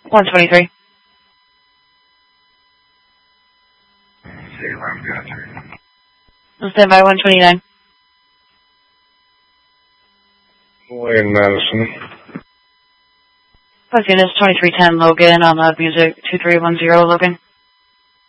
123. Stand by 129. Wayne Madison. Plus units 2310 Logan on Loud Music 2310 Logan.